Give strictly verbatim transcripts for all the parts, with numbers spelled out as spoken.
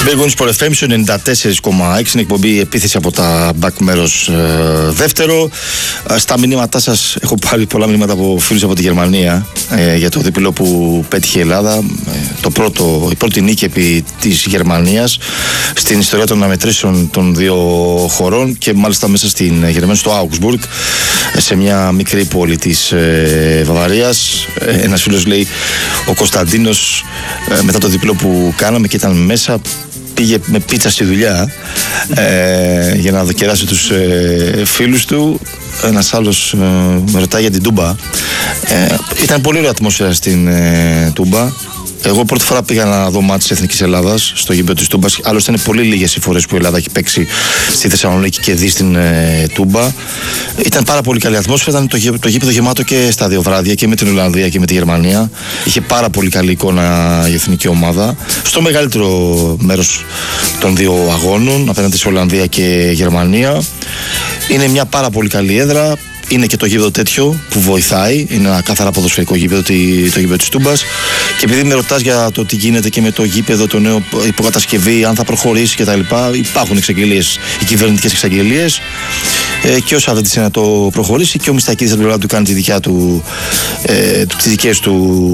Big Wings for εφ εμ ενενήντα τέσσερα κόμμα έξι, είναι εκπομπή επίθεση από τα back μέρος ε, δεύτερο. Ε, στα μηνύματά σας έχω πάρει πολλά μηνύματα από φίλους από τη Γερμανία ε, για το διπλό που πέτυχε η Ελλάδα. Ε, το πρώτο, η πρώτη νίκη επί της Γερμανίας στην ιστορία των αναμετρήσεων των δύο χωρών και μάλιστα μέσα στην Γερμανία, στο Augsburg, σε μια μικρή πόλη της ε, Βαβαρίας. Ε, ένας φίλος λέει, ο Κωνσταντίνος ε, μετά το διπλό που κάναμε και ήταν μέσα, πήγε με πίτσα στη δουλειά ε, για να δοκεράσει τους ε, φίλους του. Ένας άλλος ε, με ρωτάει για την Τούμπα. Ε, ήταν πολύ ωραία ατμόσφαιρα στην ε, Τούμπα. Εγώ πρώτη φορά πήγα να δω μάτς της Εθνικής Ελλάδας στο γήπεδο της Τούμπας. Άλλωστε είναι πολύ λίγες οι φορές που η Ελλάδα έχει παίξει στη Θεσσαλονίκη και δει στην ε, Τούμπα. Ήταν πάρα πολύ καλή ατμόσφαιρα. Ήταν το, το γήπεδο γεμάτο και στα δύο βράδια, και με την Ολλανδία και με τη Γερμανία. Είχε πάρα πολύ καλή εικόνα η εθνική ομάδα. Στο μεγαλύτερο μέρος των δύο αγώνων, απέναντι σε Ολλανδία και Γερμανία. Είναι μια πάρα πολύ καλή έδρα. Είναι και το γήπεδο τέτοιο που βοηθάει. Είναι ένα καθαρά ποδοσφαιρικό γήπεδο, το γήπεδο της Τούμπας. Και επειδή με ρωτάς για το τι γίνεται και με το γήπεδο, το νέο υποκατασκευή, αν θα προχωρήσει κτλ., υπάρχουν εξαγγελίες, οι κυβερνητικές εξαγγελίες. Ε, και ο Σαββίδης να το προχωρήσει και ο Μιστακίδης από την πλευρά του κάνει τη δικιά του, ε, τις δικές του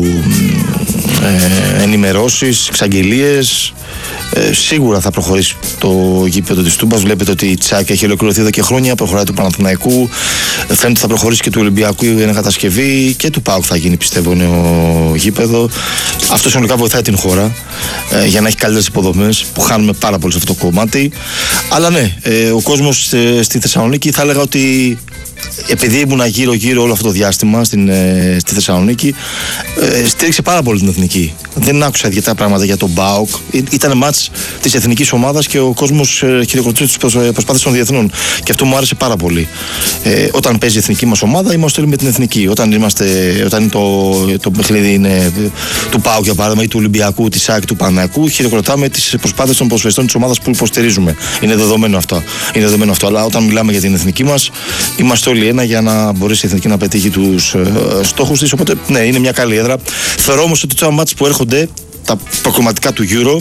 ε, ενημερώσεις, εξαγγελίες. Ε, σίγουρα θα προχωρήσει το γήπεδο της Τούμπας. Βλέπετε ότι η Τσάκη έχει ολοκληρωθεί εδώ και χρόνια. Προχωράει του Παναθηναϊκού. Ε, φαίνεται θα προχωρήσει και του Ολυμπιακού για ένα κατασκευή. Και του ΠΑΟΚ θα γίνει, πιστεύω, νέο γήπεδο. Αυτό συνολικά βοηθάει την χώρα ε, για να έχει καλύτερες υποδομές, που χάνουμε πάρα πολύ σε αυτό το κομμάτι. Αλλά ναι, ε, ο κόσμος ε, στη Θεσσαλονίκη, θα έλεγα ότι επειδή ήμουν γύρω-γύρω όλο αυτό το διάστημα στην, ε, στη Θεσσαλονίκη, ε, στήριξε πάρα πολύ την εθνική. Δεν άκουσα ιδιαίτερα πράγματα για τον ΠΑΟΚ. Ήταν μάτς της εθνικής ομάδας και ο κόσμος ε, χειροκροτούσε τις προσπάθειες των διεθνών. Και αυτό μου άρεσε πάρα πολύ. Ε, όταν παίζει η εθνική μας ομάδα, είμαστε όλοι με την εθνική. Όταν, είμαστε, όταν είναι το, το παιχνίδι είναι του ΠΑΟΚ, για παράδειγμα, ή του Ολυμπιακού, της ΑΕΚ, του Παναθηναϊκού, χειροκροτάμε τις προσπάθειες των ποδοσφαιριστών της ομάδας που υποστηρίζουμε. Είναι δεδομένο αυτό. Είναι δεδομένο αυτό. Αλλά όταν μιλάμε για την εθνική μας, είμαστε όλοι ένα για να μπορέσει η εθνική να πετύχει τους ε, στόχους της. Οπότε, ναι, είναι μια καλή έδρα. Θεωρώ όμως ότι τα μάτς που έρχονται, τα προκριματικά του Euro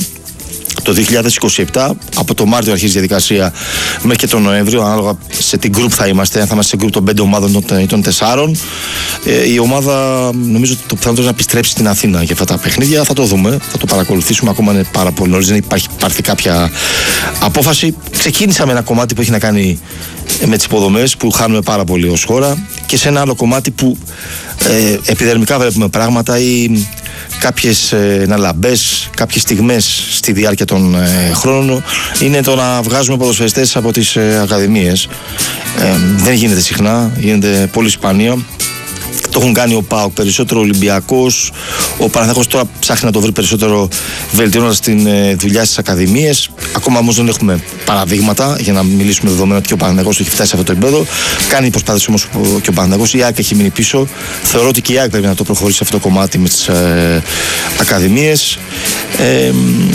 το δύο χιλιάδες είκοσι επτά, από το Μάρτιο αρχίζει η διαδικασία μέχρι και τον Νοέμβριο, ανάλογα σε τι γκρουπ θα είμαστε, αν θα είμαστε σε γκρουπ των πέντε ομάδων ή των τεσσάρων. Ε, η ομάδα, νομίζω ότι το πιθανότερο είναι να επιστρέψει στην Αθήνα για αυτά τα παιχνίδια. Θα το δούμε, θα το παρακολουθήσουμε. Ακόμα είναι πάρα πολύ νωρίς, δεν υπάρχει, υπάρχει κάποια απόφαση. Ξεκίνησα με ένα κομμάτι που έχει να κάνει με τις υποδομές, που χάνουμε πάρα πολύ ως χώρα, και σε ένα άλλο κομμάτι που ε, επιδερμικά βλέπουμε πράγματα ή κάποιες ε, λαμπές, κάποιες στιγμές στη διάρκεια των ε, χρόνων, είναι το να βγάζουμε ποδοσφαιριστές από τις ε, ακαδημίες. Ε, δεν γίνεται συχνά, γίνεται πολύ σπάνια. Το έχουν κάνει ο ΠΑΟΚ περισσότερο, ο Ολυμπιακός. Ο Παναθηναϊκός τώρα ψάχνει να το βρει περισσότερο, βελτιώνοντας την ε, δουλειά στις ακαδημίες. Ακόμα όμως δεν έχουμε παραδείγματα για να μιλήσουμε δεδομένο ότι και ο Παναθηναϊκός έχει φτάσει σε αυτό το επίπεδο. Κάνει προσπάθειες όμως και ο Παναθηναϊκός. Η ΑΕΚ έχει μείνει πίσω. Θεωρώ ότι και η ΑΕΚ πρέπει να το προχωρήσει σε αυτό το κομμάτι με τις ε, ακαδημίες. Ε,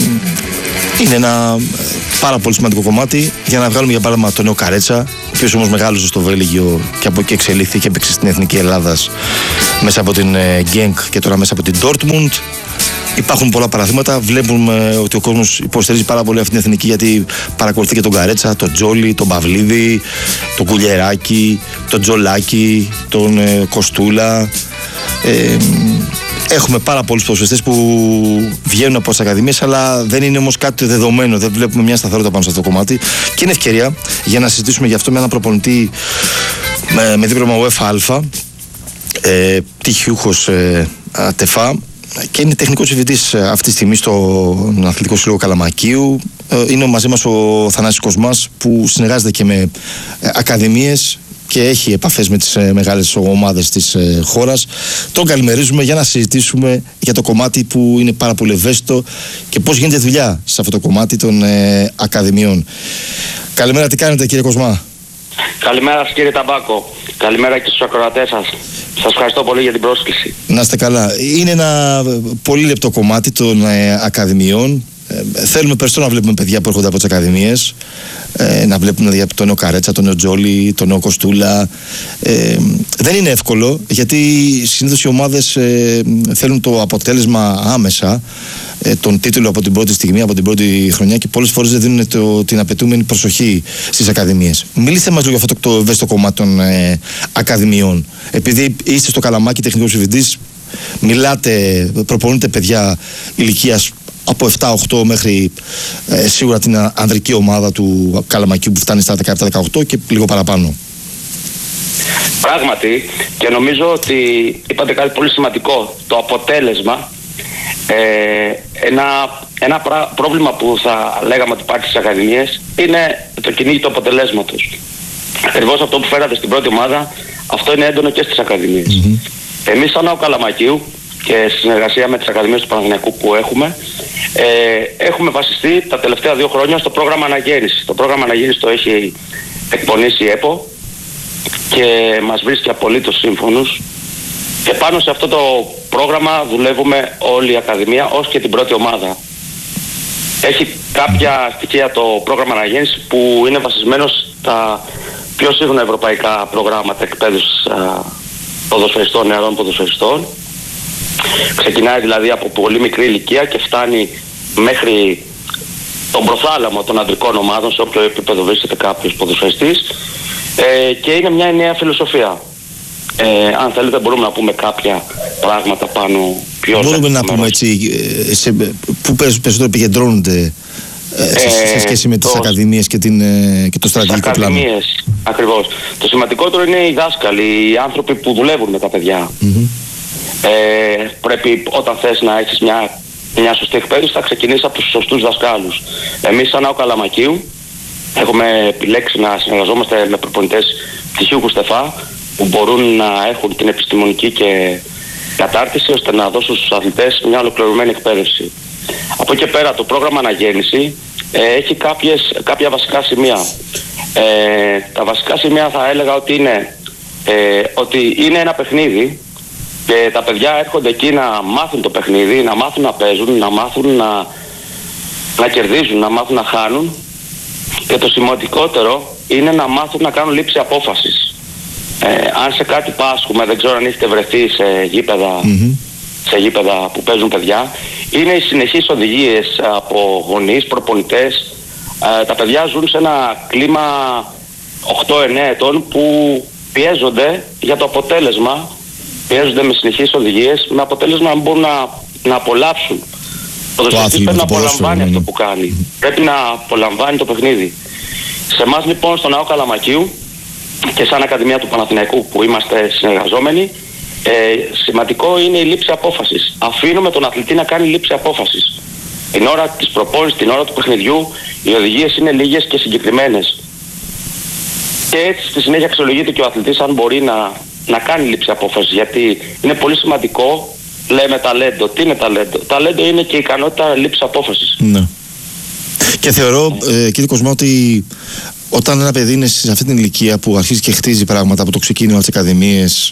είναι ένα πάρα πολύ σημαντικό κομμάτι για να βγάλουμε, για παράδειγμα, τον νέο Καρέτσα, ο οποίος όμως μεγάλωσε στο Βέλγιο και από εκεί εξελίχθηκε και έπαιξε στην Εθνική Ελλάδας μέσα από την Γκένκ και τώρα μέσα από την Ντόρτμουντ. Υπάρχουν πολλά παραδείγματα. Βλέπουμε ότι ο κόσμος υποστηρίζει πάρα πολύ αυτή την εθνική, γιατί παρακολουθεί και τον Καρέτσα, τον Τζόλι, τον Παυλίδη, τον Κουλιεράκη, τον Τζολάκη, τον ε, Κοστούλα. Ε, Έχουμε πάρα πολλούς ποδοσφαιριστές που βγαίνουν από τις ακαδημίες, αλλά δεν είναι όμως κάτι δεδομένο. Δεν βλέπουμε μια σταθερότητα πάνω σε αυτό το κομμάτι. Και είναι ευκαιρία για να συζητήσουμε γι' αυτό με έναν προπονητή με, με δίπλωμα UEFA, ε, τυχιούχος ε, ΤΕΦΑ, και είναι τεχνικός διευθυντής αυτή τη στιγμή στον Αθλητικό Σύλλογο Καλαμακίου. Είναι μαζί μας ο Θανάσης Κοσμάς, που συνεργάζεται και με ακαδημίες και έχει επαφές με τις ε, μεγάλες ομάδες της ε, χώρας. Τον καλημερίζουμε για να συζητήσουμε για το κομμάτι που είναι πάρα πολύ ευαίσθητο και πώς γίνεται δουλειά σε αυτό το κομμάτι των ε, ακαδημιών. Καλημέρα, τι κάνετε κύριε Κοσμά? Καλημέρα σας κύριε Ταμπάκο. Καλημέρα και στους ακροατές σας. Σας ευχαριστώ πολύ για την πρόσκληση. Να είστε καλά. Είναι ένα πολύ λεπτό κομμάτι των ε, ακαδημιών. Ε, θέλουμε περισσότερο να βλέπουμε παιδιά που έρχονται από τις ακαδημίες, ε, να βλέπουμε δηλαδή, τον νέο Καρέτσα, τον νέο Τζόλι, τον νέο Κοστούλα. Ε, δεν είναι εύκολο, γιατί συνήθως οι ομάδες ε, θέλουν το αποτέλεσμα άμεσα, ε, τον τίτλο από την πρώτη στιγμή, από την πρώτη χρονιά, και πολλές φορές δεν δίνουν το, την απαιτούμενη προσοχή στις ακαδημίες. Μίλησε μας λίγο για αυτό το ευαίσθητο κομμάτι των ε, ακαδημιών. Επειδή είστε στο Καλαμάκι τεχνικός διευθυντής, μιλάτε, προπονείτε παιδιά ηλικίας από επτά οκτώ μέχρι ε, σίγουρα την ανδρική ομάδα του Καλαμακίου που φτάνει στα δεκαεπτά δεκαοκτώ και λίγο παραπάνω. Πράγματι, και νομίζω ότι είπατε κάτι πολύ σημαντικό. Το αποτέλεσμα, ε, ένα, ένα πρά, πρόβλημα που θα λέγαμε ότι υπάρχει στις ακαδημίες είναι το κυνήγι του αποτελέσματος. Ακριβώς αυτό που φέρατε στην πρώτη ομάδα, αυτό είναι έντονο και στις ακαδημίες. Mm-hmm. Εμείς σαν Ναό Καλαμακίου και στη συνεργασία με τις ακαδημίες του Παναθηναϊκού που έχουμε, ε, έχουμε βασιστεί τα τελευταία δύο χρόνια στο πρόγραμμα αναγέννησης. Το πρόγραμμα αναγέννησης το έχει εκπονήσει η ΕΠΟ και μας βρίσκει απολύτως σύμφωνους, και πάνω σε αυτό το πρόγραμμα δουλεύουμε όλη η Ακαδημία ως και την πρώτη ομάδα. Έχει κάποια στοιχεία το πρόγραμμα αναγέννησης που είναι βασισμένο στα πιο σύγχρονα ευρωπαϊκά προγράμματα εκπαίδευσης ποδοσφαιριστών, νεαρών ποδοσφαιριστών. Ξεκινάει δηλαδή από πολύ μικρή ηλικία και φτάνει μέχρι τον προθάλαμο των ανδρικών ομάδων, σε όποιο επίπεδο βρίσκεται κάποιος ποδοσφαιριστής, ε, και είναι μια νέα φιλοσοφία. Ε, αν θέλετε μπορούμε να πούμε κάποια πράγματα πάνω πιο μπορούμε να πούμε έτσι, σε, που περισσότερο επικεντρώνονται ε, σε, σε σχέση με τις το, ακαδημίες και, την, και το στρατηγικό πλάνο. Ακαδημίες, ακριβώς. Το σημαντικότερο είναι οι δάσκαλοι, οι άνθρωποι που δουλεύουν με τα παιδιά. Mm-hmm. Ε, πρέπει όταν θες να έχεις μια, μια σωστή εκπαίδευση, θα ξεκινήσεις από τους σωστούς δασκάλους. Εμείς σαν Ναό Καλαμακίου έχουμε επιλέξει να συνεργαζόμαστε με προπονητές πτυχίου Κουστεφά, που μπορούν να έχουν την επιστημονική και κατάρτιση ώστε να δώσουν στους αθλητές μια ολοκληρωμένη εκπαίδευση. Από εκεί πέρα το πρόγραμμα αναγέννηση ε, έχει κάποιες, κάποια βασικά σημεία. Ε, τα βασικά σημεία θα έλεγα ότι είναι, ε, ότι είναι ένα παιχνίδι και τα παιδιά έρχονται εκεί να μάθουν το παιχνίδι, να μάθουν να παίζουν, να μάθουν να, να κερδίζουν, να μάθουν να χάνουν, και το σημαντικότερο είναι να μάθουν να κάνουν λήψη απόφασης. Ε, αν σε κάτι πάσχουμε, δεν ξέρω αν έχετε βρεθεί σε γήπεδα, mm-hmm. σε γήπεδα που παίζουν παιδιά, είναι οι συνεχείς οδηγίες από γονείς, προπονητές. Ε, τα παιδιά ζουν σε ένα κλίμα οκτώ εννέα ετών που πιέζονται για το αποτέλεσμα, πιέζονται με συνεχείς οδηγίες, με αποτέλεσμα να μπορούν να, να απολαύσουν. Ο ποδοσφαιριστής πρέπει να απολαμβάνει αυτό που κάνει, mm-hmm. πρέπει να απολαμβάνει το παιχνίδι. Σε εμάς λοιπόν στον Ναό Καλαμακίου και σαν Ακαδημία του Παναθηναϊκού που είμαστε συνεργαζόμενοι, ε, σημαντικό είναι η λήψη απόφασης. Αφήνουμε τον αθλητή να κάνει λήψη απόφασης. Την ώρα της προπόνησης, την ώρα του παιχνιδιού, οι οδηγίες είναι λίγες και συγκεκριμένες. Και έτσι στη συνέχεια αξιολογείται και ο αθλητής αν μπορεί να, να κάνει λήψη απόφασης. Γιατί είναι πολύ σημαντικό, λέμε ταλέντο. Τι είναι ταλέντο? Ταλέντο είναι και η ικανότητα λήψη απόφασης. Ναι. Και θεωρώ, ε, κύριε Κοσμά, ότι όταν ένα παιδί είναι σε αυτή την ηλικία που αρχίζει και χτίζει πράγματα από το ξεκίνημα της ακαδημίας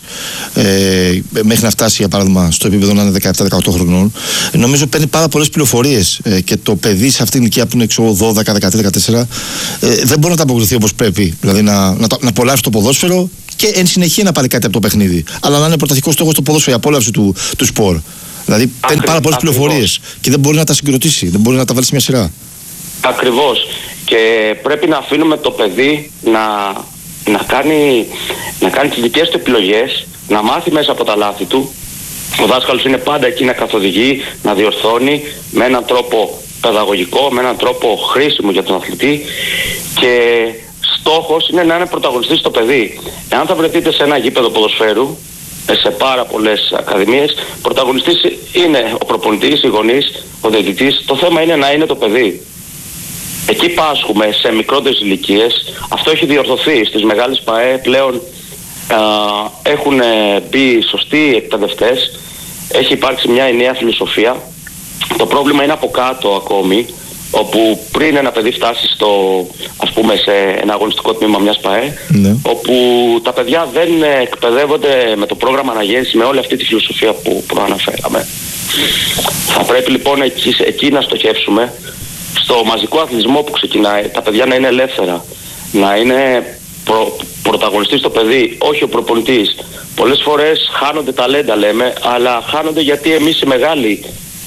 ε, μέχρι να φτάσει για παράδειγμα στο επίπεδο να είναι δεκαεπτά δεκαοκτώ χρονών, νομίζω παίρνει πάρα πολλές πληροφορίες ε, και το παιδί σε αυτή την ηλικία που είναι έξω δώδεκα, δεκατρία, δεκατέσσερα ε, δεν μπορεί να τα αποκριθεί όπως πρέπει. Δηλαδή να, να, να απολαύσει το ποδόσφαιρο και εν συνεχεία να πάρει κάτι από το παιχνίδι. Αλλά να είναι πρωταρχικό στόχο το ποδόσφαιρο, η απόλαυση του, του σπορ. Δηλαδή παίρνει πάρα πολλές πληροφορίες και δεν μπορεί να τα συγκροτήσει, δεν μπορεί να τα βάλει σε μια σειρά. Ακριβώς. Και πρέπει να αφήνουμε το παιδί να, να, κάνει, να κάνει τις δικές του επιλογές, να μάθει μέσα από τα λάθη του. Ο δάσκαλος είναι πάντα εκεί να καθοδηγεί, να διορθώνει με έναν τρόπο παιδαγωγικό, με έναν τρόπο χρήσιμο για τον αθλητή, και στόχος είναι να είναι πρωταγωνιστής το παιδί. Εάν θα βρεθείτε σε ένα γήπεδο ποδοσφαίρου, σε πάρα πολλές ακαδημίες, πρωταγωνιστής είναι ο προπονητής, οι γονείς, ο διαιτητής. Το θέμα είναι να είναι το παιδί. Εκεί πάσχουμε σε μικρότερες ηλικίες. Αυτό έχει διορθωθεί. Στις μεγάλες ΠΑΕ πλέον α, έχουν μπει σωστοί εκπαιδευτές. Έχει υπάρξει μια νέα φιλοσοφία. Το πρόβλημα είναι από κάτω ακόμη, όπου πριν ένα παιδί φτάσει στο, ας πούμε, σε ένα αγωνιστικό τμήμα μιας ΠΑΕ, ναι. όπου τα παιδιά δεν εκπαιδεύονται με το πρόγραμμα αναγέννηση, με όλη αυτή τη φιλοσοφία που προαναφέραμε. Θα πρέπει λοιπόν εκεί, εκεί να στοχεύσουμε, στο μαζικό αθλητισμό που ξεκινάει, τα παιδιά να είναι ελεύθερα, να είναι προ, πρωταγωνιστής το παιδί, όχι ο προπονητής. Πολλές φορές χάνονται ταλέντα λέμε, αλλά χάνονται γιατί εμείς οι μεγάλοι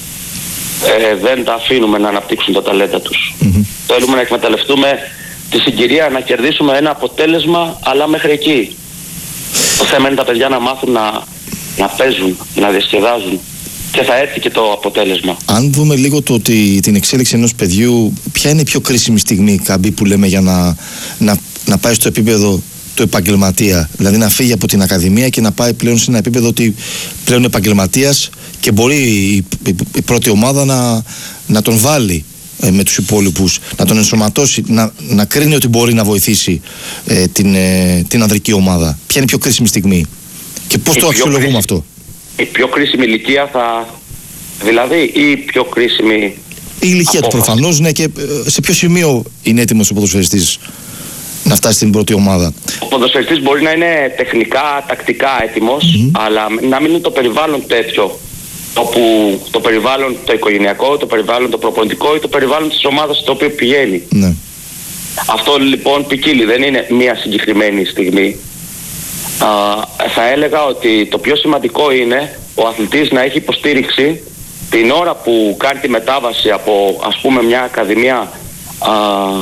ε, δεν τα αφήνουμε να αναπτύξουν τα ταλέντα τους. Mm-hmm. Θέλουμε να εκμεταλλευτούμε τη συγκυρία, να κερδίσουμε ένα αποτέλεσμα, αλλά μέχρι εκεί. Το θέμα είναι τα παιδιά να μάθουν να, να παίζουν, να διασκεδάζουν. Και θα έρθει και το αποτέλεσμα. Αν δούμε λίγο το ότι την εξέλιξη ενός παιδιού, ποια είναι η πιο κρίσιμη στιγμή, Καμπή, που λέμε για να, να, να πάει στο επίπεδο του επαγγελματία, δηλαδή να φύγει από την ακαδημία και να πάει πλέον σε ένα επίπεδο ότι πλέον επαγγελματίας και μπορεί η, η, η πρώτη ομάδα να, να τον βάλει ε, με τους υπόλοιπους, να τον ενσωματώσει, να, να κρίνει ότι μπορεί να βοηθήσει ε, την, ε, την ανδρική ομάδα. Ποια είναι η πιο κρίσιμη στιγμή και πώς η το αξιολογούμε κρίσιμη, αυτό? Η πιο κρίσιμη ηλικία θα... δηλαδή ή η πιο κρίσιμη η ηλικία του προφανώς, ναι, και σε ποιο σημείο είναι έτοιμος ο ποδοσφαιριστής να φτάσει στην πρώτη ομάδα? Ο ποδοσφαιριστής μπορεί να είναι τεχνικά, τακτικά έτοιμος, mm-hmm. αλλά να μην είναι το περιβάλλον τέτοιο, όπου το περιβάλλον το οικογενειακό, το περιβάλλον το προπονητικό ή το περιβάλλον της ομάδας στο οποίο πηγαίνει. Ναι. Αυτό λοιπόν ποικίλει, δεν είναι μία συγκεκριμένη στιγμή. Α, θα έλεγα ότι το πιο σημαντικό είναι ο αθλητής να έχει υποστήριξη την ώρα που κάνει τη μετάβαση από, ας πούμε, μια ακαδημία α,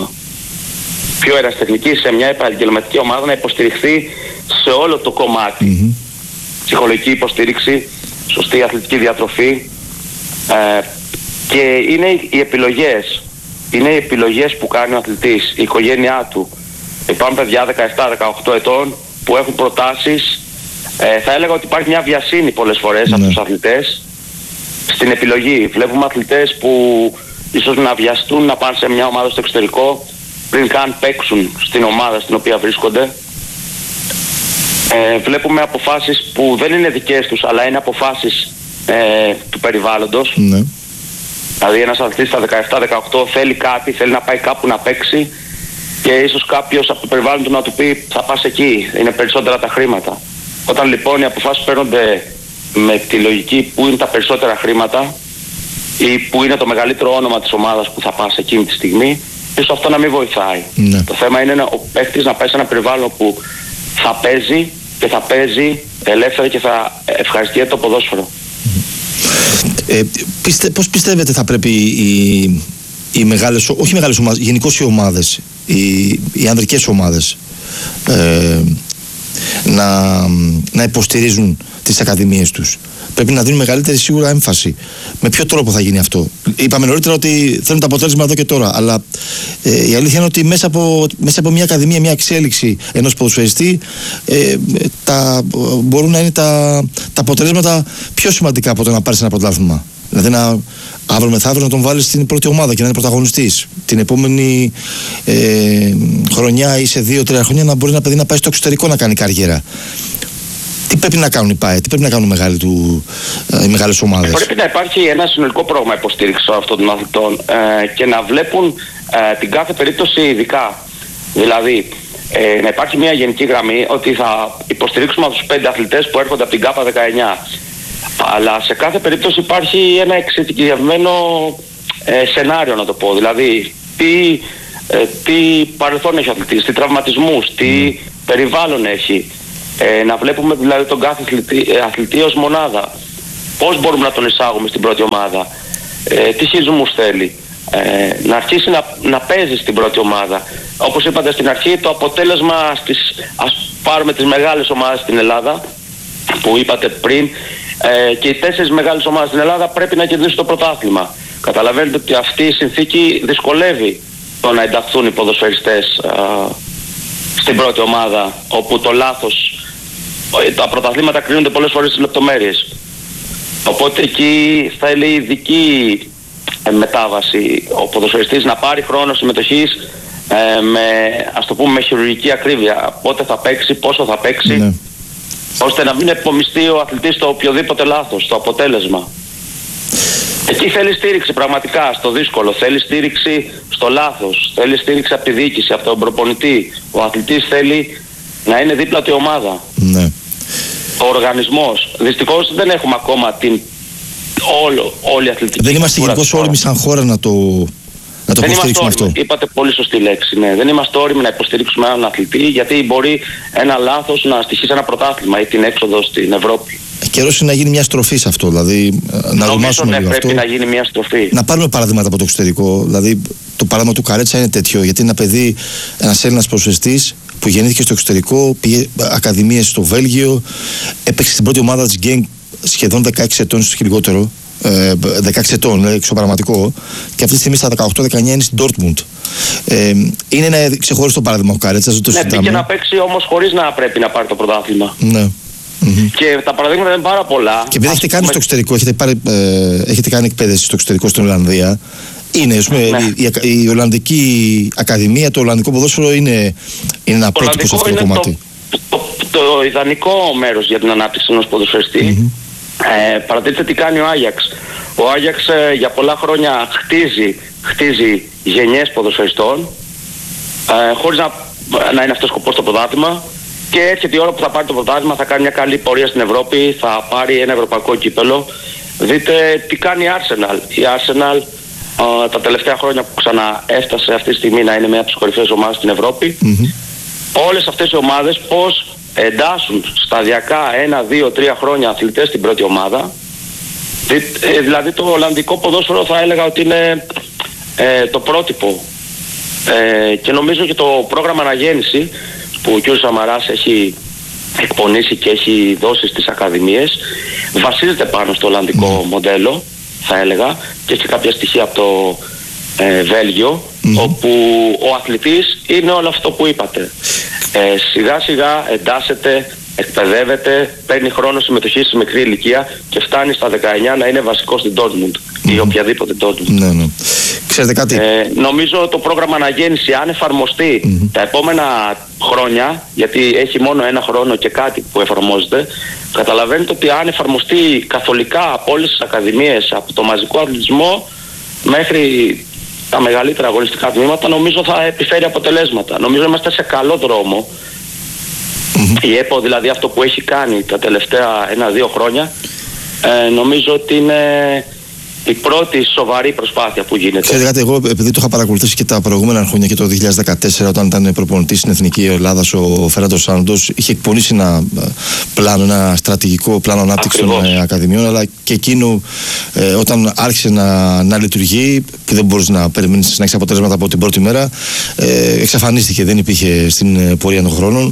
πιο ερασιτεχνική σε μια επαγγελματική ομάδα, να υποστηριχθεί σε όλο το κομμάτι. Mm-hmm. Ψυχολογική υποστήριξη, σωστή αθλητική διατροφή, ε, και είναι οι επιλογές. Είναι οι επιλογές που κάνει ο αθλητής, η οικογένειά του. Υπάρχουν παιδιά δεκαεπτά δεκαοκτώ ετών που έχουν προτάσεις. Ε, θα έλεγα ότι υπάρχει μια βιασύνη πολλές φορές, ναι, από τους αθλητές στην επιλογή. Βλέπουμε αθλητές που ίσως να βιαστούν να πάνε σε μια ομάδα στο εξωτερικό πριν καν παίξουν στην ομάδα στην οποία βρίσκονται. Ε, βλέπουμε αποφάσεις που δεν είναι δικές τους, αλλά είναι αποφάσεις ε, του περιβάλλοντος. Ναι. Δηλαδή ένας αθλητής στα δεκαεπτά δεκαοκτώ θέλει κάτι, θέλει να πάει κάπου να παίξει και ίσως κάποιος από το περιβάλλον του να του πει θα πας εκεί, είναι περισσότερα τα χρήματα. Όταν λοιπόν οι αποφάσεις παίρνονται με τη λογική που είναι τα περισσότερα χρήματα ή που είναι το μεγαλύτερο όνομα της ομάδας που θα πας εκείνη τη στιγμή, ίσως αυτό να μην βοηθάει. Ναι. Το θέμα είναι ο παίκτης να πάει σε ένα περιβάλλον που θα παίζει και θα παίζει ελεύθερα και θα ευχαριστιέται το ποδόσφαιρο. Ε, πιστε, πώς πιστεύετε θα πρέπει οι, οι μεγάλες, όχι οι μεγάλες ομάδες, γενικώς οι ομάδες, οι, οι ανδρικές ομάδες ε, να, να υποστηρίζουν τις ακαδημίες τους? Πρέπει να δίνουν μεγαλύτερη σίγουρα έμφαση. Με ποιο τρόπο θα γίνει αυτό? Είπαμε νωρίτερα ότι θέλουν το αποτέλεσμα εδώ και τώρα, αλλά ε, η αλήθεια είναι ότι μέσα από, μέσα από μια ακαδημία, μια εξέλιξη ενός ποδοσφαιριστή, ε, τα, μπορούν να είναι τα, τα αποτελέσματα πιο σημαντικά από το να πάρεις ένα πρωτάθλημα. Δηλαδή να αύριο μεθαύριο να τον βάλεις στην πρώτη ομάδα και να είναι πρωταγωνιστής. Την επόμενη ε, χρονιά ή σε δύο τρία χρόνια να μπορεί ένα παιδί να πάει στο εξωτερικό να κάνει καριέρα. Τι πρέπει να κάνουν οι ΠΑΕ, τι πρέπει να κάνουν οι, μεγάλοι του, ε, οι μεγάλες ομάδες? Πρέπει να υπάρχει ένα συνολικό πρόγραμμα υποστήριξης αυτών των αθλητών ε, και να βλέπουν ε, την κάθε περίπτωση ειδικά. Δηλαδή, ε, να υπάρχει μια γενική γραμμή ότι θα υποστηρίξουμε αυτούς τους πέντε αθλητές που έρχονται από την ΚΑΠΑ δεκαεννιά. Αλλά σε κάθε περίπτωση υπάρχει ένα εξειδικευμένο ε, σενάριο, να το πω. Δηλαδή, τι, ε, τι παρελθόν έχει ο αθλητής, τι τραυματισμούς, τι mm. περιβάλλον έχει. Ε, να βλέπουμε δηλαδή τον κάθε αθλητή, ε, αθλητή ως μονάδα. Πώς μπορούμε να τον εισάγουμε στην πρώτη ομάδα. Ε, τι χειρισμούς θέλει. Ε, να αρχίσει να, να παίζει στην πρώτη ομάδα. Όπως είπατε στην αρχή, το αποτέλεσμα στις, ας πάρουμε τις μεγάλες ομάδες στην Ελλάδα που είπατε πριν, ε, και οι τέσσερις μεγάλες ομάδες στην Ελλάδα πρέπει να κερδίσουν το πρωτάθλημα. Καταλαβαίνετε ότι αυτή η συνθήκη δυσκολεύει το να ενταχθούν οι ποδοσφαιριστές ε, στην πρώτη ομάδα, όπου το λάθος, τα πρωταθλήματα κρίνονται πολλές φορές στις λεπτομέρειες. Οπότε εκεί θέλει ειδική ε, μετάβαση ο ποδοσφαιριστής να πάρει χρόνο συμμετοχής ε, με, ας το πούμε, με χειρουργική ακρίβεια. Πότε θα παίξει, πόσο θα παίξει, ναι, ώστε να μην επομιστεί ο αθλητής το οποιοδήποτε λάθος, το αποτέλεσμα. Εκεί θέλει στήριξη πραγματικά στο δύσκολο, θέλει στήριξη στο λάθος, θέλει στήριξη από τη διοίκηση, από τον προπονητή. Ο αθλητής θέλει να είναι δίπλα του η ομάδα. Ναι. Ο οργανισμός. Δυστυχώς δεν έχουμε ακόμα την όλο, όλη η αθλητική. Δεν είμαστε γενικώς όριμοι σαν χώρα να το, να το υποστηρίξουμε αυτό. Είπατε πολύ σωστή λέξη. Ναι. Δεν είμαστε όριμοι να υποστηρίξουμε έναν αθλητή, γιατί μπορεί ένα λάθος να στοιχήσει ένα πρωτάθλημα ή την έξοδο στην Ευρώπη. Καιρός είναι να γίνει μια στροφή σε αυτό, δηλαδή να ορμάσουμε ναι, λίγο πρέπει αυτό. να γίνει μια στροφή. Να πάρουμε παραδείγματα από το εξωτερικό. Δηλαδή, το παράδειγμα του Καρέτσα είναι τέτοιο, γιατί είναι ένα παιδί, ένας Έλληνας ποδοσφαιριστής που γεννήθηκε στο εξωτερικό, πήγε ακαδημίες στο Βέλγιο, έπαιξε στην πρώτη ομάδα της Γκένγκ σχεδόν δεκαέξι ετών, ίσως και λιγότερο. Ε, δεκαέξι ετών, δηλαδή εξωπραγματικό, και αυτή τη στιγμή στα δεκαοκτώ δεκαεννιά είναι στην Ντόρτμουντ. Ε, είναι ένα ξεχωριστό παράδειγμα ο Καρέτσας, δεν το συζητάμε. Ναι, πήγε να παίξει όμως χωρίς να πρέπει να πάρει το πρωτάθλημα. Ναι. Mm-hmm. Και τα παραδείγματα είναι πάρα πολλά. Και επειδή έχετε κάνει πούμε... στο εξωτερικό, έχετε, πάρει, ε, έχετε κάνει εκπαίδευση στο εξωτερικό στην Ολλανδία. Είναι, πούμε, ναι. η, η, η Ολλανδική Ακαδημία, το Ολλανδικό ποδόσφαιρο είναι, είναι ένα πρότυπο σε αυτό το κομμάτι. Το, το, το, το ιδανικό μέρος για την ανάπτυξη ενός ποδοσφαιριστή. Mm-hmm. Ε, παρατηρείτε τι κάνει ο Άγιαξ. Ο Άγιαξ ε, για πολλά χρόνια χτίζει, χτίζει γενιές ποδοσφαιριστών, ε, χωρίς να, να είναι αυτός σκοπός το πρωτάθλημα. Και έρχεται η ώρα που θα πάρει το πρωτάθλημα, θα κάνει μια καλή πορεία στην Ευρώπη, θα πάρει ένα ευρωπαϊκό κύπελο. Δείτε τι κάνει η Arsenal. Η Arsenal uh, τα τελευταία χρόνια που ξαναέφτασε αυτή τη στιγμή να είναι μια από τις κορυφαίες ομάδες στην Ευρώπη, mm-hmm. όλες αυτές οι ομάδες πώς εντάσσουν σταδιακά ένα, δύο, τρία χρόνια αθλητές στην πρώτη ομάδα. Δη, δηλαδή το Ολλανδικό ποδόσφαιρο θα έλεγα ότι είναι ε, το πρότυπο. Ε, και νομίζω και το πρόγραμμα αναγέννηση που ο κ. Σαμαράς έχει εκπονήσει και έχει δώσει στις ακαδημίες βασίζεται πάνω στο Ολλανδικό mm. μοντέλο, θα έλεγα, και έχει κάποια στοιχεία από το ε, Βέλγιο, mm. όπου ο αθλητής είναι όλο αυτό που είπατε. Ε, σιγά σιγά εντάσσεται, εκπαιδεύεται, παίρνει χρόνο συμμετοχή στη μικρή ηλικία και φτάνει στα δεκαεννιά να είναι βασικό στην Dortmund mm. ή οποιαδήποτε Dortmund. Ναι, ναι. Ξέρετε κάτι. Ε, νομίζω το πρόγραμμα αναγέννηση, αν εφαρμοστεί mm-hmm. τα επόμενα χρόνια, γιατί έχει μόνο ένα χρόνο και κάτι που εφαρμόζεται, καταλαβαίνετε ότι αν εφαρμοστεί καθολικά από όλες τις ακαδημίες, από το μαζικό αθλητισμό μέχρι τα μεγαλύτερα αγωνιστικά τμήματα, νομίζω θα επιφέρει αποτελέσματα. Νομίζω είμαστε σε καλό δρόμο. Mm-hmm. Η ΕΠΟ, δηλαδή αυτό που έχει κάνει τα τελευταία ένα-δύο χρόνια, ε, νομίζω ότι είναι η πρώτη σοβαρή προσπάθεια που γίνεται. Ξέρετε κάτι, εγώ επειδή το είχα παρακολουθήσει και τα προηγούμενα χρόνια και το δύο χιλιάδες δεκατέσσερα, όταν ήταν προπονητής στην Εθνική Ελλάδας ο Φερνάντο Σάντος, είχε εκπονήσει ένα πλάνο, ένα στρατηγικό πλάνο ανάπτυξης των ε, ακαδημιών, αλλά και εκείνο ε, όταν άρχισε να, να λειτουργεί, που δεν μπορούσε να περιμένει να έχει αποτελέσματα από την πρώτη μέρα, ε, εξαφανίστηκε, δεν υπήρχε στην πορεία των χρόνων.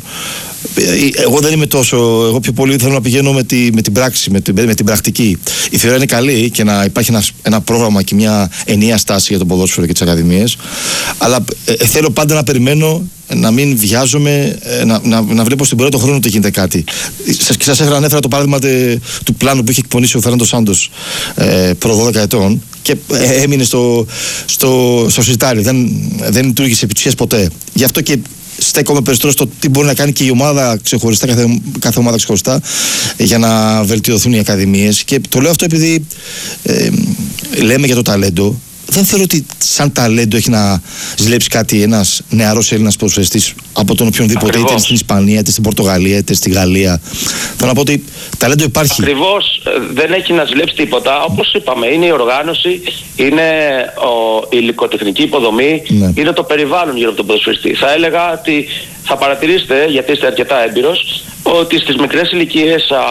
Εγώ δεν είμαι τόσο. Εγώ πιο πολύ θέλω να πηγαίνω με, τη, με την πράξη, με την, με την πρακτική. Η θεωρία είναι καλή και να υπάρχει ένα, ένα πρόγραμμα και μια ενιαία στάση για το ποδόσφαιρο και τις ακαδημίες. Αλλά ε, θέλω πάντα να περιμένω, να μην βιάζομαι, ε, να, να, να βλέπω στην πορεία των χρόνων ότι γίνεται κάτι. Σας, σας έφερα, ανέφερα το παράδειγμα τε, του πλάνου που είχε εκπονήσει ο Φερνάντο Σάντος ε, προ δώδεκα ετών και ε, έμεινε στο, στο, στο σιτάρι. Δεν, δεν λειτουργήσε επί της ουσίας ποτέ. Γι' αυτό και στέκομαι περισσότερο στο τι μπορεί να κάνει και η ομάδα ξεχωριστά, κάθε, κάθε ομάδα ξεχωριστά, για να βελτιωθούν οι ακαδημίες. Και το λέω αυτό επειδή ε, λέμε για το ταλέντο. Δεν θεωρώ ότι σαν ταλέντο έχει να ζηλέψει κάτι ένας νεαρός Έλληνας ποδοσφαιριστής από τον οποιονδήποτε, είτε στην Ισπανία, είτε στην Πορτογαλία, είτε στη Γαλλία. Θέλω να πω ότι ταλέντο υπάρχει. Ακριβώς, δεν έχει να ζηλέψει τίποτα. Όπως είπαμε, είναι η οργάνωση, είναι ο, η υλικοτεχνική υποδομή, ναι. είναι το περιβάλλον γύρω από τον ποδοσφαιριστή. Θα έλεγα ότι θα παρατηρήσετε, γιατί είστε αρκετά έμπειρος, ότι στις μικρές ηλικίες α,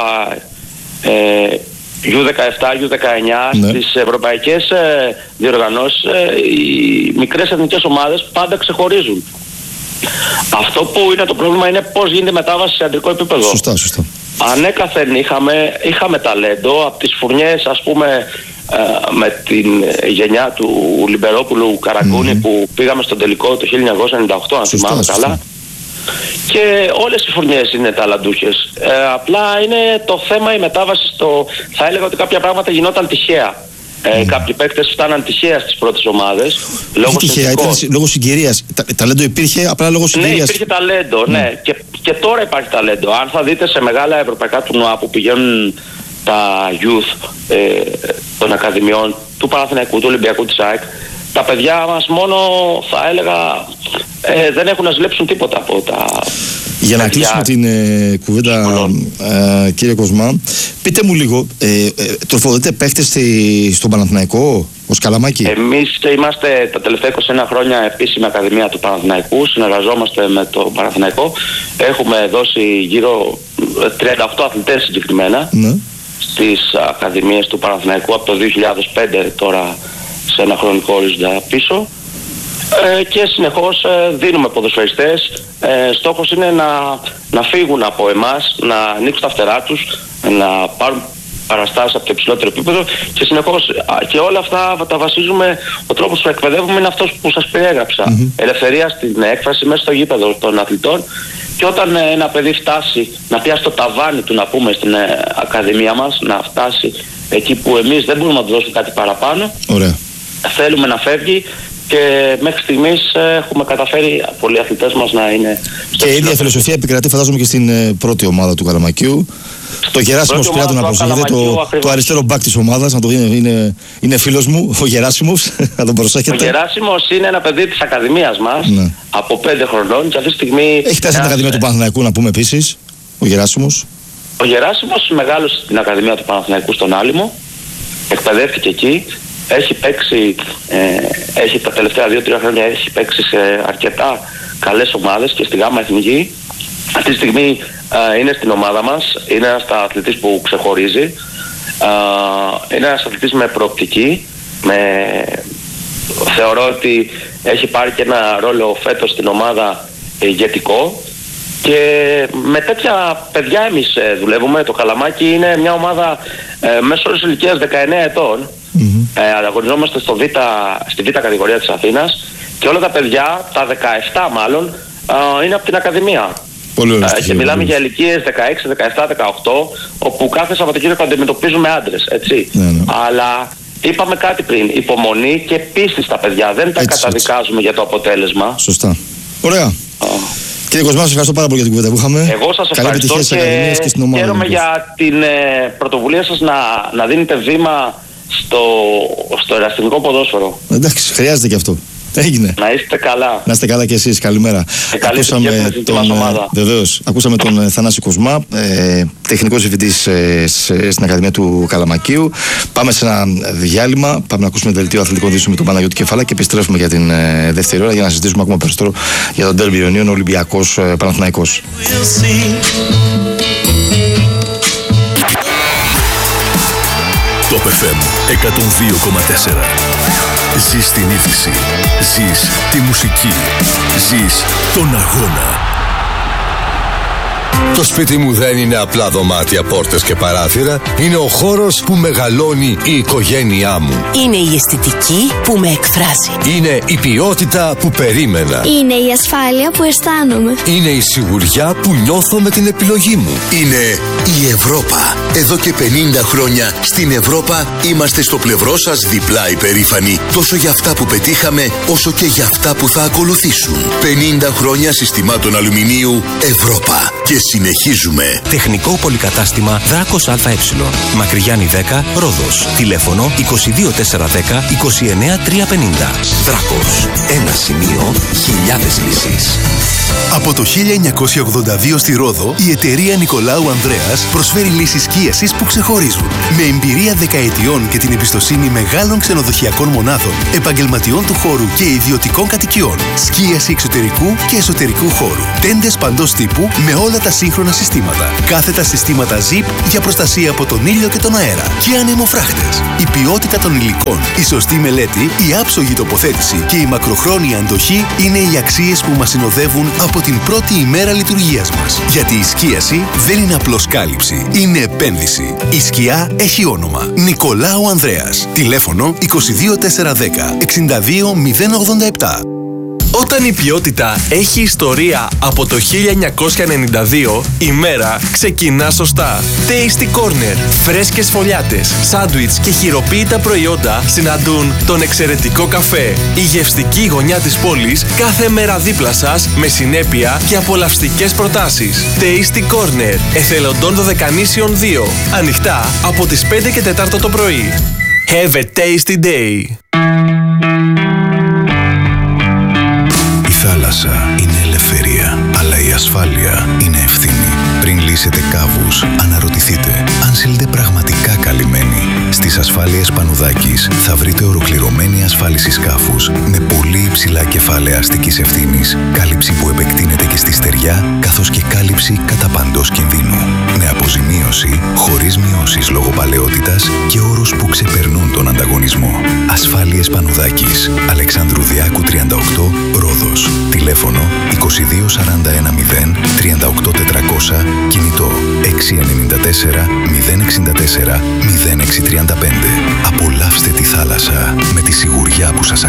ε, γιου δεκαεπτά, γιου δεκαεννιά, ναι. στις ευρωπαϊκές ε, διοργανώσεις ε, οι μικρές εθνικές ομάδες πάντα ξεχωρίζουν. Αυτό που είναι το πρόβλημα είναι πώς γίνεται μετάβαση σε αντρικό επίπεδο. Σωστά, σωστά. Ανέκαθεν είχαμε, είχαμε ταλέντο από τις φουρνιές, ας πούμε, ε, με την γενιά του Λιμπερόπουλου Καραγκούνη mm-hmm. που πήγαμε στον τελικό το χίλια εννιακόσια ενενήντα οκτώ, αν θυμάμαι καλά. Και όλες οι φουρνιές είναι ταλαντούχες. Ε, απλά είναι το θέμα η μετάβαση στο... Θα έλεγα ότι κάποια πράγματα γινόταν τυχαία. Ε, mm. Κάποιοι παίκτες φτάναν τυχαία στις πρώτες ομάδες. Λόγω τυχαία, ήταν λόγω συγκυρίας. Τα, ταλέντο υπήρχε, απλά λόγω συγκυρίας. Ναι, υπήρχε ταλέντο, mm. ναι. Και, και τώρα υπάρχει ταλέντο. Αν θα δείτε σε μεγάλα ευρωπαϊκά τουρνουά που πηγαίνουν τα youth ε, των ακαδημιών του Παναθηναϊκού, του Ολυμπιακού, της ΑΕΚ, τα παιδιά μας μόνο, θα έλεγα, ε, δεν έχουν να ζηλέψουν τίποτα από τα. Για να κλείσουμε την ε, κουβέντα, ε, κύριε Κοσμά, πείτε μου λίγο, ε, ε, τροφοδοτείτε παίχτες στη, στον Παναθηναϊκό ως Καλαμάκη? Εμείς είμαστε τα τελευταία είκοσι ένα χρόνια επίσημη Ακαδημία του Παναθηναϊκού, συνεργαζόμαστε με το Παναθηναϊκό. Έχουμε δώσει γύρω τριάντα οκτώ αθλητές συγκεκριμένα, ναι, στις Ακαδημίες του Παναθηναϊκού από το δύο χιλιάδες πέντε, τώρα σε ένα χρονικό ορίζοντα πίσω. Ε, και συνεχώς ε, δίνουμε ποδοσφαιριστές. Ε, στόχος είναι να, να φύγουν από εμάς, να ανοίξουν τα φτερά τους, να πάρουν παραστάσεις από το υψηλότερο επίπεδο και συνεχώς α, και όλα αυτά τα βασίζουμε, ο τρόπος που εκπαιδεύουμε είναι αυτός που σας περιέγραψα. Mm-hmm. Ελευθερία στην έκφραση μέσα στο γήπεδο των αθλητών, και όταν ε, ένα παιδί φτάσει να πιάσει το ταβάνι του, να πούμε, στην ε, Ακαδημία μας, να φτάσει εκεί που εμείς δεν μπορούμε να του δώσουμε κάτι παραπάνω, ωραία, θέλουμε να φεύγει. Και μέχρι στιγμής έχουμε καταφέρει πολλοί αθλητές μας να είναι. Και η ίδια φιλοσοφία επικρατεί, φαντάζομαι, και στην ε, πρώτη ομάδα του Καλαμακίου. Το Γεράσιμος Πυράτου, να προσέχετε, το, το αριστερό μπακ της ομάδας, να το δίνει, είναι, είναι φίλος μου, ο Γεράσιμος, να τον προσέχετε. Ο Γεράσιμος είναι ένα παιδί της Ακαδημίας μας, ναι, από πέντε χρονών, και αυτή τη στιγμή. Έχει φτάσει στην Ακαδημία του Παναθηναϊκού, να πούμε επίσης, ο Γεράσιμος. Ο Γεράσιμος μεγάλωσε στην Ακαδημία του Παναθηναϊκού στον Άλυμο, εκπαιδεύτηκε εκεί. Έχει παίξει, ε, έχει τα τελευταία δύο τρία χρόνια έχει παίξει σε αρκετά καλές ομάδες και στη Γάμα Εθνική. Αυτή τη στιγμή ε, είναι στην ομάδα μας, είναι ένας αθλητής που ξεχωρίζει, ε, είναι ένας αθλητής με προοπτική, με... θεωρώ ότι έχει πάρει και ένα ρόλο φέτος στην ομάδα ηγετικό, και με τέτοια παιδιά εμείς ε, δουλεύουμε. Το Καλαμάκι είναι μια ομάδα ε, μέσω όρης ηλικίας δεκαεννέα ετών. Mm-hmm. Ε, αγωνιζόμαστε στο Β, στη Β κατηγορία της Αθήνας, και όλα τα παιδιά, τα δεκαεπτά μάλλον, ε, είναι από την Ακαδημία. Πολύ ε, και μιλάμε για ηλικίες δεκαέξι, δεκαεπτά, δεκαοκτώ, όπου κάθε Σαββατοκύριακο αντιμετωπίζουμε άντρες, έτσι. Ναι, ναι. Αλλά είπαμε κάτι πριν, υπομονή και πίστη στα παιδιά, δεν τα έτσι, καταδικάζουμε έτσι για το αποτέλεσμα. Σωστά. Ωραία. Oh. Κύριε Κοσμά, σας ευχαριστώ πάρα πολύ για την κουβέντα που είχαμε. Εγώ σας ευχαριστώ και, και στην ομάδα. Χαίρομαι για την ε, πρωτοβουλία σας να, να δίνετε βήμα στο, στο ερασιτεχνικό ποδόσφαιρο. Εντάξει, χρειάζεται και αυτό. Έγινε. Να είστε καλά. Να είστε καλά και εσείς. Καλημέρα. Και καλή ακούσαμε τον, βεβαίως, ακούσαμε τον Θανάση Κοσμά, ε, τεχνικός διευθυντής ε, στην Ακαδημία του Καλαμακίου. Πάμε σε ένα διάλειμμα. Πάμε να ακούσουμε δελτίο αθλητικών ειδήσεων με τον Παναγιώτη Κεφάλα και επιστρέφουμε για την ε, δεύτερη ώρα για να συζητήσουμε ακόμα περισσότερο για τον ντέρμπι Ιωνίων, Ολυμπιακός ε, Παναθηναϊκός. Top εφ εμ εκατόν δύο κόμμα τέσσερα. Ζεις την είδηση, ζεις τη μουσική, ζεις τον αγώνα. Το σπίτι μου δεν είναι απλά δωμάτια, πόρτες και παράθυρα. Είναι ο χώρος που μεγαλώνει η οικογένειά μου. Είναι η αισθητική που με εκφράζει. Είναι η ποιότητα που περίμενα. Είναι η ασφάλεια που αισθάνομαι. Είναι η σιγουριά που νιώθω με την επιλογή μου. Είναι η Ευρώπα. Εδώ και πενήντα χρόνια στην Ευρώπα είμαστε στο πλευρό σας διπλά υπερήφανοι. Τόσο για αυτά που πετύχαμε, όσο και για αυτά που θα ακολουθήσουν. πενήντα χρόνια συστημάτων αλουμινίου Ευρώπα. Και συνεχίζουμε. Τεχνικό πολυκατάστημα Δράκος ΑΕ. Μακρυγιάννη δέκα, Ρόδος. Τηλέφωνο είκοσι δύο τετρακόσια δέκα είκοσι εννέα τριακόσια πενήντα. Δράκος. Ένα σημείο, χιλιάδες λύσεις. Από το χίλια εννιακόσια ογδόντα δύο στη Ρόδο, η εταιρεία Νικολάου Ανδρέας προσφέρει λύσεις σκίασης που ξεχωρίζουν. Με εμπειρία δεκαετιών και την εμπιστοσύνη μεγάλων ξενοδοχειακών μονάδων, επαγγελματιών του χώρου και ιδιωτικών κατοικιών. Σκίαση εξωτερικού και εσωτερικού χώρου. Τέντες παντός τύπου με όλα τα σύγχρονα συστήματα. Κάθετα συστήματα ζιπ για προστασία από τον ήλιο και τον αέρα. Και ανεμοφράχτες. Η ποιότητα των υλικών, η σωστή μελέτη, η άψογη τοποθέτηση και η μακροχρόνια αντοχή είναι οι αξίες που μας συνοδεύουν από την πρώτη ημέρα λειτουργίας μας. Γιατί η σκίαση δεν είναι απλώς κάλυψη, είναι επένδυση. Η σκιά έχει όνομα. Νικολάου Ανδρέας. Τηλέφωνο είκοσι δύο τετρακόσια δέκα εξήντα δύο μηδέν ογδόντα επτά. Όταν η ποιότητα έχει ιστορία από το χίλια εννιακόσια ενενήντα δύο, η μέρα ξεκινά σωστά. Tasty Corner, φρέσκες φωλιάτες, σάντουιτς και χειροποίητα προϊόντα συναντούν τον εξαιρετικό καφέ. Η γευστική γωνιά της πόλης κάθε μέρα δίπλα σας με συνέπεια και απολαυστικές προτάσεις. Tasty Corner, Εθελοντών Δωδεκανήσιων δύο. Ανοιχτά από τις πέντε και τέσσερα το πρωί. Have a tasty day. Θάλασσα, Ασφάλειες Πανουδάκης θα βρείτε ολοκληρωμένη ασφάλιση σκάφους με πολύ υψηλά κεφάλαια αστικής ευθύνης, κάλυψη που επεκτείνεται και στη στεριά, καθώς και κάλυψη κατά παντός κινδύνου. Με αποζημίωση, χωρίς μειώσεις λόγω παλαιότητας και όρους που ξεπερνούν τον ανταγωνισμό. Ασφάλειες Πανουδάκης, Αλεξάνδρου Διάκου τριάντα οκτώ, Ρόδος. Τηλέφωνο είκοσι δύο σαράντα ένα μηδέν τριάντα οκτώ τετρακόσια, κινητό έξι εννιά τέσσερα μηδέν εξήντα τέσσερα μηδέν έξι τριάντα πέντε. Απολαύστε τη θάλασσα με τη σιγουριά που σας